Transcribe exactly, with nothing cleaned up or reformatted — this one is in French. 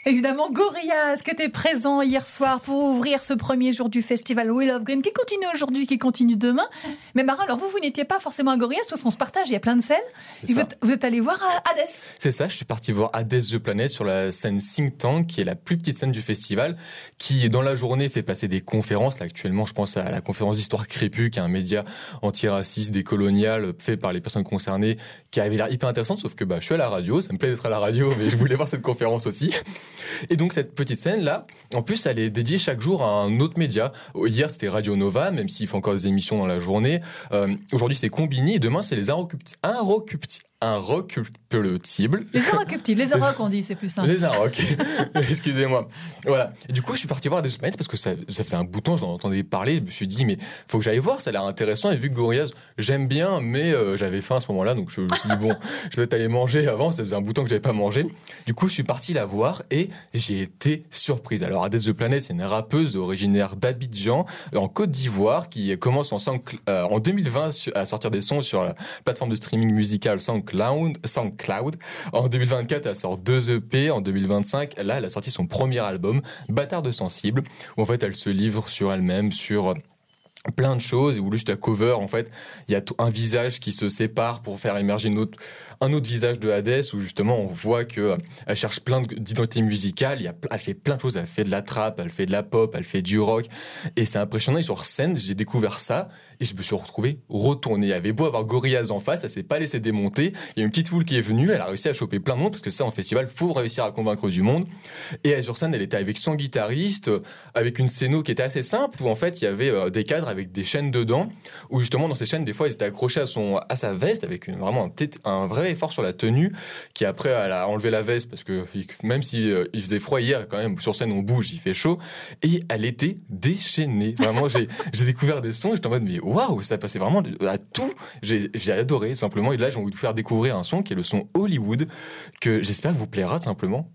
Évidemment, Gorillaz qui était présent hier soir pour ouvrir ce premier jour du festival Wheel of Green, qui continue aujourd'hui, qui continue demain. Mais Marin, alors vous, vous n'étiez pas forcément à Gorillaz, parce qu'on se partage, il y a plein de scènes. Et vous, êtes, vous êtes allé voir Hades. C'est ça, je suis parti voir Hades The Planet sur la scène Think Tank, qui est la plus petite scène du festival, qui dans la journée fait passer des conférences. Là, actuellement, je pense à la conférence d'Histoire Crépue, qui est un média antiraciste, décolonial, fait par les personnes concernées, qui avait l'air hyper intéressante, sauf que bah, je suis à la radio, ça me plaît d'être à la radio, mais je voulais voir cette conférence aussi. Et donc cette petite scène là, en plus elle est dédiée chaque jour à un autre média. Hier c'était Radio Nova, même s'il faut encore des émissions dans la journée. Euh, aujourd'hui c'est Combini et demain c'est les Inrecuptibles. Inrecuptibles. Les Inrecuptibles, les Arocs on dit, c'est plus simple. Les Arocs, excusez-moi. Voilà. Et du coup je suis parti voir des planètes parce que ça, ça faisait un bout de temps, j'en entendais parler, je me suis dit mais faut que j'aille voir, ça a l'air intéressant. Et vu que Gorillaz j'aime bien, mais euh, j'avais faim à ce moment-là, donc je me suis dit bon, je vais aller manger avant, ça faisait un bout de temps que j'avais pas mangé. Du coup je suis parti la voir et j'ai été surprise. Alors Hades The Planet, c'est une rappeuse originaire d'Abidjan, en Côte d'Ivoire, qui commence en, Soundcl- euh, en deux mille vingt à sortir des sons sur la plateforme de streaming musical SoundCloud. SoundCloud. En deux mille vingt-quatre, elle sort deux E P. En deux mille vingt-cinq, là, elle a sorti son premier album, Bâtard de Sensible, où en fait, elle se livre sur elle-même, sur plein de choses, et où juste à cover, en fait, il y a tout un visage qui se sépare pour faire émerger une autre, un autre visage de Hades, où justement on voit que elle cherche plein d'identités musicales, il y a, elle fait plein de choses, elle fait de la trap, elle fait de la pop, elle fait du rock, et c'est impressionnant. Et sur scène, j'ai découvert ça, et je me suis retrouvé retourné. Il y avait beau avoir Gorillaz en face, elle s'est pas laissée démonter, il y a une petite foule qui est venue, elle a réussi à choper plein de monde, parce que ça, en festival, faut réussir à convaincre du monde. Et sur scène, elle était avec son guitariste, avec une scéno qui était assez simple, où en fait, il y avait des cadres avec des chaînes dedans, où justement dans ces chaînes des fois ils étaient accrochés à son à sa veste avec une, vraiment un, petit, un vrai effort sur la tenue, qui après elle a enlevé la veste parce que même si euh, il faisait froid hier, quand même sur scène on bouge, il fait chaud, et elle était déchaînée. Vraiment j'ai j'ai découvert des sons, j'étais en mode mais waouh, ça passait vraiment à tout. J'ai j'ai adoré simplement. Et là j'ai envie de vous faire découvrir un son qui est le son Hollywood, que j'espère vous plaira tout simplement.